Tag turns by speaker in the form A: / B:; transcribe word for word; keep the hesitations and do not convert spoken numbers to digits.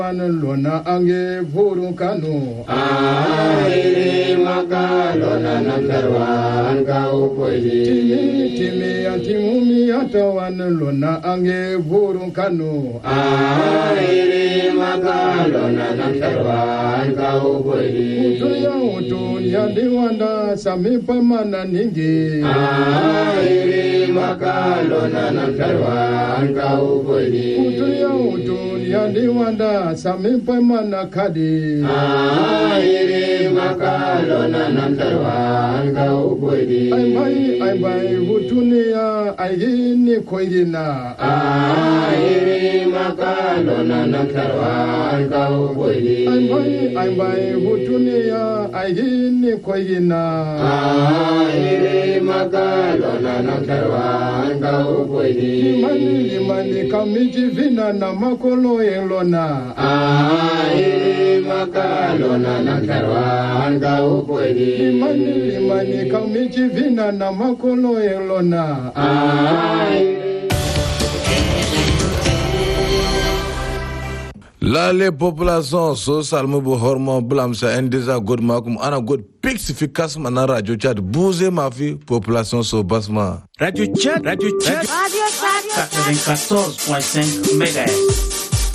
A: Lona ange vuru kanu
B: airi maka lona namdarwan kau poji
A: timi timi atimumi atawan lona ange vuru kanu
B: airi maka lona namdarwan kau poji
A: utuya utuya diwanda sami pamana ningi
B: airi maka lona namdarwan kau poji
A: utuya utuya diwanda sami pamana kadi
B: airi maka lona namdarwan kau poji
A: ai mai ai mai utunia ai ni koyina
B: airi maka lona namdarwan kau poji
A: ai mai ai mai utunia ai ni koyina
B: airi maka lona namdarwan kau poji
A: mani mani kamiji vina na makolo elona
B: airi maka lona namdarwan kau poji
A: mani mani kamiji vina na makolo elona
C: La les populations so salmu bu hormo blam sa endeza god makum ana god pix efficace mana radio chat bouger ma fi population so basma
D: Radio Chat Radio Chat
E: Radio Chat
D: quatre-vingt-quatorze point cinq mégahertz